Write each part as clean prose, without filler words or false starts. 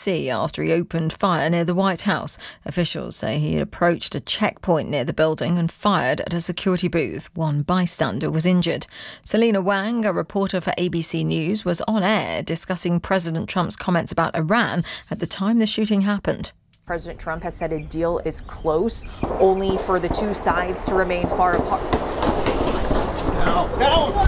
BBC after he opened fire near the White House. Officials say he had approached a checkpoint near the building and fired at a security booth. One bystander was injured. Selena Wang, a reporter for ABC News, was on air discussing President Trump's comments about Iran at the time the shooting happened. President Trump has said a deal is close, only for the two sides to remain far apart. Now.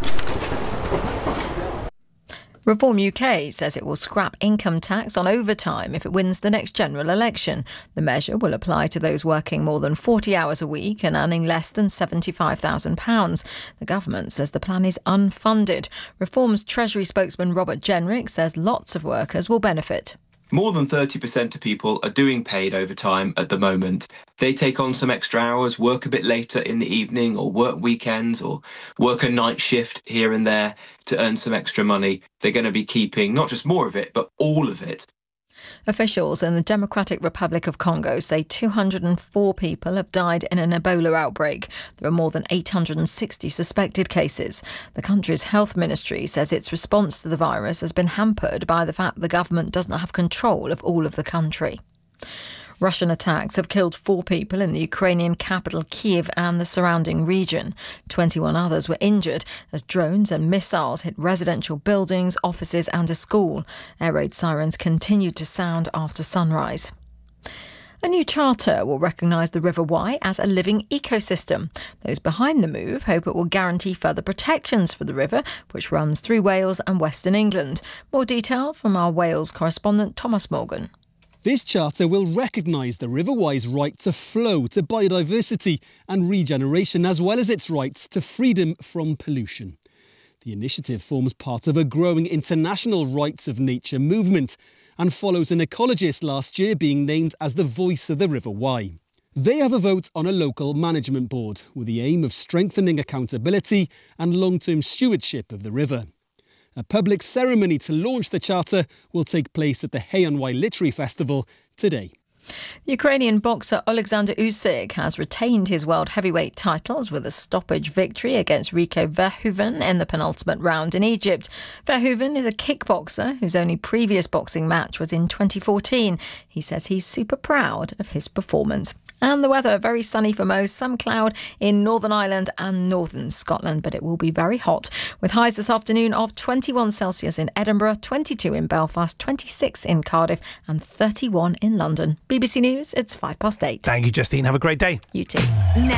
Reform UK says it will scrap income tax on overtime if it wins the next general election. The measure will apply to those working more than 40 hours a week and earning less than £75,000. The government says the plan is unfunded. Reform's Treasury spokesman Robert Jenrick says lots of workers will benefit. More than 30% of people are doing paid overtime at the moment. They take on some extra hours, work a bit later in the evening or work weekends or work a night shift here and there to earn some extra money. They're going to be keeping not just more of it, but all of it. Officials in the Democratic Republic of Congo say 204 people have died in an Ebola outbreak. There are more than 860 suspected cases. The country's health ministry says its response to the virus has been hampered by the fact the government doesn't have control of all of the country. Russian attacks have killed 4 people in the Ukrainian capital Kyiv and the surrounding region. 21 others were injured as drones and missiles hit residential buildings, offices and a school. Air raid sirens continued to sound after sunrise. A new charter will recognise the River Wye as a living ecosystem. Those behind the move hope it will guarantee further protections for the river, which runs through Wales and Western England. More detail from our Wales correspondent Thomas Morgan. This charter will recognise the River Wye's right to flow, to biodiversity and regeneration, as well as its rights to freedom from pollution. The initiative forms part of a growing international rights of nature movement and follows an ecologist last year being named as the voice of the River Wye. They have a vote on a local management board with the aim of strengthening accountability and long-term stewardship of the river. A public ceremony to launch the charter will take place at the Hay on Wye Literary Festival today. Ukrainian boxer Alexander Usyk has retained his world heavyweight titles with a stoppage victory against Rico Verhoeven in the penultimate round in Egypt. Verhoeven is a kickboxer whose only previous boxing match was in 2014. He says he's super proud of his performance. And the weather, very sunny for most, some cloud in Northern Ireland and northern Scotland, but it will be very hot, with highs this afternoon of 21 Celsius in Edinburgh, 22 in Belfast, 26 in Cardiff and 31 in London. BBC News, it's 8:05. Thank you, Justine. Have a great day. You too.